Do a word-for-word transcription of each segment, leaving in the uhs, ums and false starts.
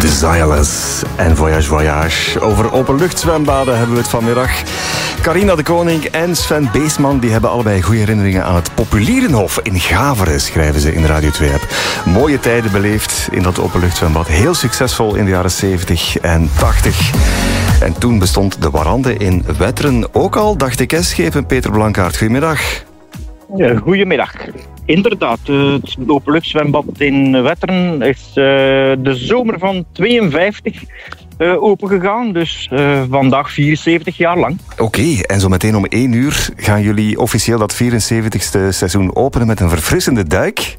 Desireless en Voyage Voyage. Over openluchtzwembaden hebben we het vanmiddag. Carina de Koning en Sven Beesman die hebben allebei goede herinneringen aan het Populierenhof in Gaveren, schrijven ze in de Radio twee-app. Mooie tijden beleefd in dat openluchtzwembad. Heel succesvol in de jaren zeventig en tachtig. En toen bestond de Warande in Wetteren ook al, dacht ik, hè, schepen. Peter Blankaart, goedemiddag. Ja, goedemiddag. Inderdaad, het openluchtzwembad in Wetteren is uh, de zomer van tweeënvijftig uh, opengegaan. Dus uh, vandaag vierenzeventig jaar lang. Oké, okay, en zo meteen om één uur gaan jullie officieel dat vierenzeventigste seizoen openen met een verfrissende duik.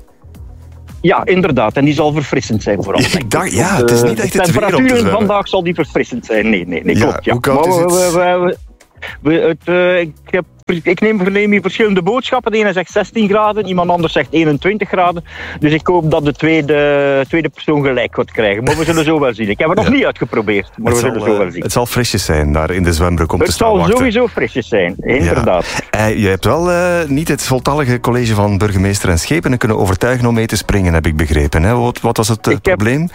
Ja, inderdaad. En die zal verfrissend zijn vooral. Ik dacht, ja, het is niet echt het weer om te temperatuur zwemmen. Vandaag zal die verfrissend zijn. Nee, nee, nee, Ja, klopt. Ja. hoe koud is het? We, we, we, we, het uh, ik, heb, ik neem, verneem hier verschillende boodschappen. De ene zegt zestien graden, iemand anders zegt eenentwintig graden. Dus ik hoop dat de tweede, tweede persoon gelijk gaat krijgen. Maar we zullen zo wel zien. Ik heb het nog Ja. niet uitgeprobeerd, maar Het we zal, zullen zo wel uh, zien. het zal frisjes zijn daar in de zwembroek om Het te staan zal wachten. sowieso frisjes zijn, inderdaad. Ja. Uh, je hebt wel uh, niet het voltallige college van burgemeester en schepenen kunnen overtuigen om mee te springen, heb ik begrepen. Hè? Wat, wat was het uh, Ik heb- probleem?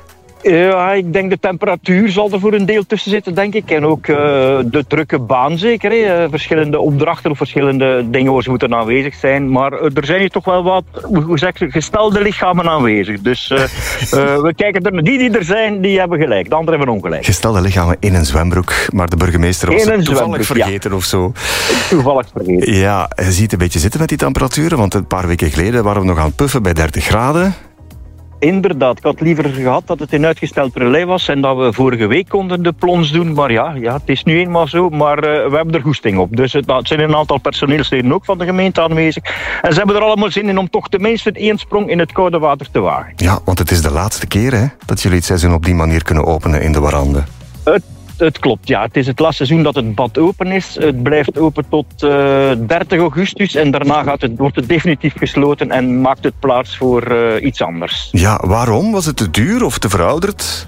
Ja, ik denk de temperatuur zal er voor een deel tussen zitten, denk ik. En ook uh, de drukke baan zeker. Hè. Uh, verschillende opdrachten of verschillende dingen waar ze moeten aanwezig zijn. Maar uh, er zijn hier toch wel wat, hoe zeg je, gestelde lichamen aanwezig. Dus uh, uh, we kijken er, die die er zijn, die hebben gelijk. De anderen hebben ongelijk. Gestelde lichamen in een zwembroek, maar de burgemeester was In het een toevallig zwembroek, vergeten of zo. Toevallig vergeten. Ja, je ziet een beetje zitten met die temperaturen, want een paar weken geleden waren we nog aan het puffen bij dertig graden. Inderdaad, ik had liever gehad dat het in uitgesteld relais was en dat we vorige week konden de plons doen. Maar ja, ja het is nu eenmaal zo. Maar uh, we hebben er goesting op. Dus het, nou, het zijn een aantal personeelsleden ook van de gemeente aanwezig. En ze hebben er allemaal zin in om toch tenminste één sprong in het koude water te wagen. Ja, want het is de laatste keer hè, dat jullie het seizoen op die manier kunnen openen in de Warande. Het, het klopt, ja. Het is het laatste seizoen dat het bad open is. Het blijft open tot uh, dertig augustus. En daarna gaat het, wordt het definitief gesloten en maakt het plaats voor uh, iets anders. Ja, waarom? Was het te duur of te verouderd?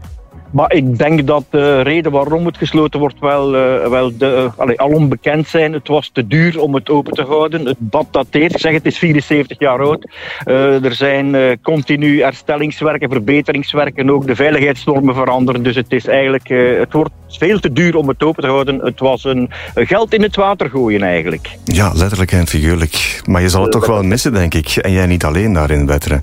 Maar ik denk dat de reden waarom het gesloten wordt wel, uh, wel de, uh, allee, al onbekend zijn. Het was te duur om het open te houden. Het bad dateert, ik zeg het is vierenzeventig jaar oud. Uh, er zijn uh, continu herstellingswerken, verbeteringswerken. Ook de veiligheidsnormen veranderen. Dus het is eigenlijk, uh, het wordt veel te duur om het open te houden. Het was een, een geld in het water gooien eigenlijk. Ja, letterlijk en figuurlijk. Maar je zal het toch wel missen, denk ik. En jij niet alleen daar in Wetteren.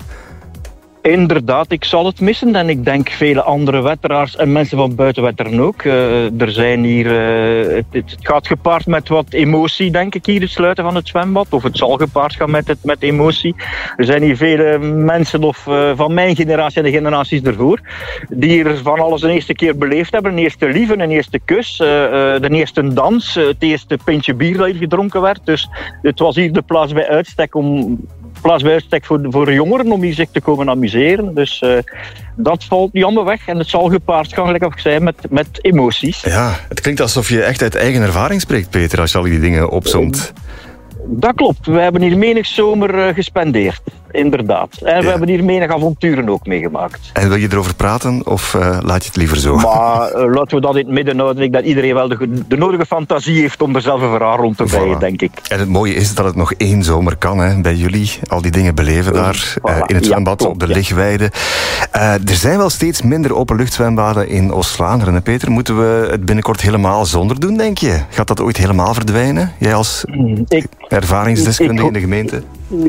Inderdaad, ik zal het missen en ik denk vele andere wetteraars en mensen van buiten Wetteren ook. Uh, er zijn hier, uh, het, het gaat gepaard met wat emotie, denk ik, hier het sluiten van het zwembad. Of het zal gepaard gaan met, het, met emotie. Er zijn hier vele mensen of, uh, van mijn generatie en de generaties ervoor, die hier van alles een eerste keer beleefd hebben. Een eerste liefde, een eerste kus, uh, uh, de eerste dans, uh, het eerste pintje bier dat hier gedronken werd. Dus het was hier de plaats bij uitstek om... plaats bij uitstek voor, voor jongeren om hier zich te komen amuseren. Dus uh, dat valt jammer weg. En het zal gepaard gaan, gelijk ik zei, met, met emoties. Ja, het klinkt alsof je echt uit eigen ervaring spreekt, Peter, als je al die dingen opzomt. Dat klopt. We hebben hier menig zomer uh, gespendeerd. Inderdaad. En we Ja. hebben hier menig avonturen ook meegemaakt. En wil je erover praten of uh, laat je het liever zo? Maar uh, laten we dat in het midden houden. Ik denk dat iedereen wel de, de nodige fantasie heeft om er zelf een verhaal rond te breien, Voilà. denk ik. En het mooie is dat het nog één zomer kan, hè, bij jullie. Al die dingen beleven daar, Voilà. uh, in het Ja, zwembad, klopt, op de ja. lichtweide. Uh, er zijn wel steeds minder openluchtzwembaden in Oost-Vlaanderen. En Peter, moeten we het binnenkort helemaal zonder doen, denk je? Gaat dat ooit helemaal verdwijnen? Jij als Ik, ervaringsdeskundige ik- in de gemeente?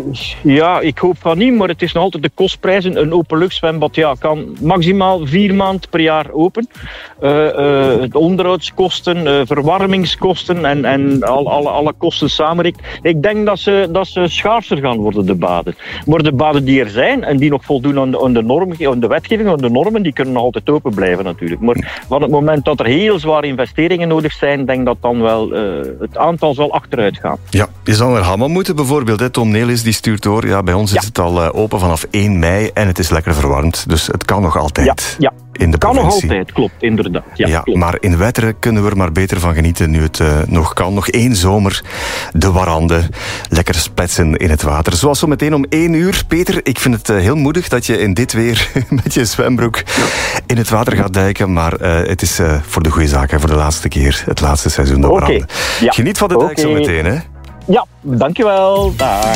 Ja, ik hoop van niet, maar het is nog altijd de kostprijzen. Een openluchtzwembad ja, kan maximaal vier maanden per jaar open. Uh, uh, de onderhoudskosten, uh, verwarmingskosten en, en al, alle, alle kosten samenreken. Ik denk dat ze, dat ze schaarser gaan worden, de baden. Maar de baden die er zijn en die nog voldoen aan de, aan de, norm, aan de wetgeving, aan de normen, die kunnen nog altijd open blijven natuurlijk. Maar van het moment dat er heel zware investeringen nodig zijn, denk dat dan wel uh, het aantal zal achteruit gaan. Ja, je zal naar Hammam moeten bijvoorbeeld. Hè. Tom Nelis die stuurt door. Ja, bij ons Ja. is het al uh, open vanaf één mei en het is lekker verwarmd. Dus het kan nog altijd Ja, ja. in de Kan nog provincie. altijd, klopt, inderdaad. Ja, Ja, klopt. maar in Wetteren kunnen we er maar beter van genieten nu het uh, nog kan. Nog één zomer, de Warande, lekker spletsen in het water. Zoals zo meteen om één uur. Peter, ik vind het uh, heel moedig dat je in dit weer met je zwembroek in het water gaat duiken. Maar uh, het is uh, voor de goede zaak, hè, voor de laatste keer. Het laatste seizoen de Oké, Warande. ja. Geniet van de duik Oké. zo meteen, hè. Ja, dankjewel. Dag.